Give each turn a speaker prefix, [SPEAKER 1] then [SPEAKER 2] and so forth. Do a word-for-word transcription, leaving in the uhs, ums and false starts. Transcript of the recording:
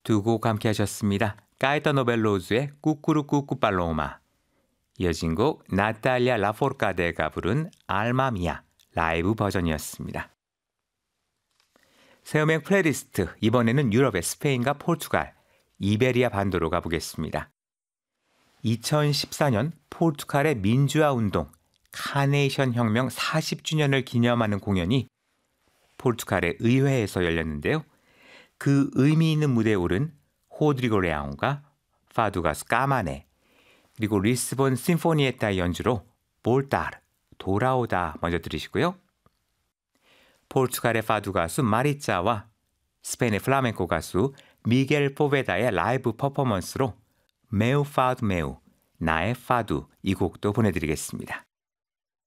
[SPEAKER 1] 두 곡 함께 하셨습니다. 까에타노 벨로우즈의 꾸꾸루꾸꾸 팔로마, 이어진 곡 나탈리아 라포르카데가 부른 알마미아 라이브 버전이었습니다. 새 음악 플레이리스트, 이번에는 유럽의 스페인과 포르투갈, 이베리아 반도로 가보겠습니다. 이천십사 년 포르투갈의 민주화 운동 카네이션 혁명 사십 주년을 기념하는 공연이 포르투갈의 의회에서 열렸는데요. 그 의미 있는 무대에 오른 호드리고 레아옹과 파두 가수 까마네, 그리고 리스본 심포니에타의 연주로 볼타르, 돌아오다 먼저 들으시고요. 포르투갈의 파두 가수 마리짜와 스페인의 플라멩코 가수 미겔 포베다의 라이브 퍼포먼스로 메우 파두 메우, 나의 파두, 이 곡도 보내드리겠습니다.